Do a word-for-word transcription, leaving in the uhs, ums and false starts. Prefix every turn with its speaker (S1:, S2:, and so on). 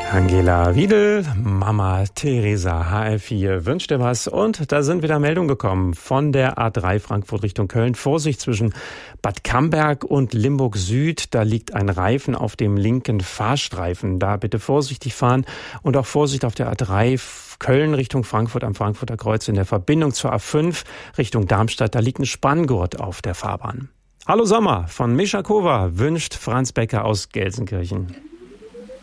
S1: Angela Riedel, Mama Theresa, H R vier, wünscht dir was. Und da sind wieder Meldungen gekommen von der A drei Frankfurt Richtung Köln. Vorsicht zwischen Bad Camberg und Limburg Süd. Da liegt ein Reifen auf dem linken Fahrstreifen. Da bitte vorsichtig fahren und auch Vorsicht auf der A drei Köln Richtung Frankfurt am Frankfurter Kreuz in der Verbindung zur A fünf Richtung Darmstadt. Da liegt ein Spanngurt auf der Fahrbahn. Hallo Sommer von Mischa Kova wünscht Franz Becker aus Gelsenkirchen.